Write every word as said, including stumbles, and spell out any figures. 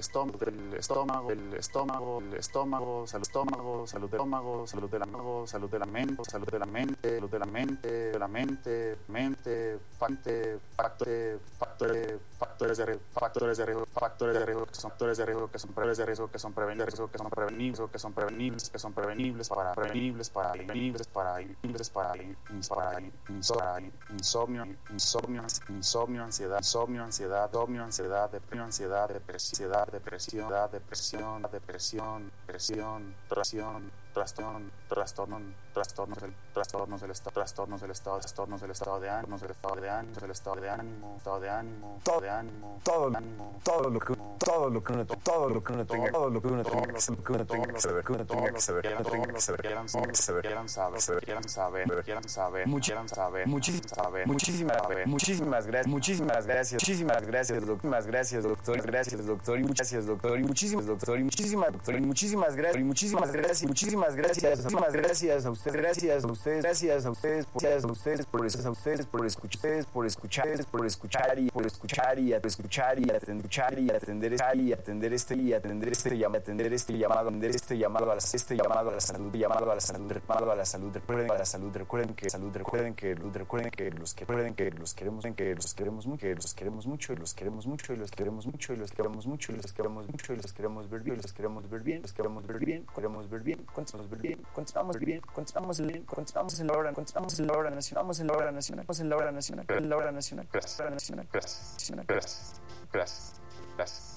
estómago, el estómago, el estómago, el estómago, salud estómago, salud del estómago, salud del estómago, salud de la mente, salud de la mente, salud de la mente, de la mente, mente, factores, factores, factores, factores de riesgo, factores de riesgo, factores de riesgo que son factores de riesgo que son factores de riesgo que son prevenibles, que son prevenibles, que son prevenibles, que son prevenibles para prevenibles para prevenibles para prevenibles para para insomnio, insomnio, insomnio, ansiedad, insomnio, ansiedad, insomnio, ansiedad, depresión, ansiedad, depresión, depresión, depresión, depresión, depresión, depresión, trastorno, trastorno, trastornos del trastornos del estado, trastornos del estado, trastornos del estado de ánimo, del estado de ánimo, del estado de ánimo, estado de ánimo, todo de ánimo, todo de ánimo, todo lo que todo lo que uno todo lo que uno tenga, todo lo que uno tenga que saber, que uno tenga que saber, que uno tenga que saber, que uno tenga que saber, quieran saber, quieran saber, quieran saber, quieran saber, quieran saber, muchísimas saber, muchísimas muchísimas gracias, muchísimas gracias, muchísimas gracias, muchísimas gracias, doctor, gracias, doctor, y muchas gracias, doctor, y muchísimas doctor, y muchísimas doctor, y muchísimas gracias, y muchísimas gracias, muchísimas gracias, muchísimas gracias a ustedes, gracias a ustedes, gracias a ustedes, gracias a ustedes por eso, a ustedes por escuchar, por escuchar, por escuchar y por escuchar y a escuchar y a escuchar y a atender y atender este y atender este llamado, atender este llamado, atender este llamado a la este llamado a la salud, llamado a la salud, llamado a la salud, recuerden a la salud, recuerden que salud, recuerden que recuerden que los que recuerden que los queremos, que los queremos mucho, que los queremos mucho y los queremos mucho y los queremos mucho y los queremos mucho y los queremos mucho y los queremos ver bien, los queremos ver bien, los queremos ver bien, queremos ver bien, continuamos ver bien, continuamos bien, continuamos bien, continuamos en la hora, continuamos en la hora nacional, vamos en la hora nacional, vamos en la hora nacional, en la hora nacional, gracias, nacional, gracias, gracias, gracias, gracias.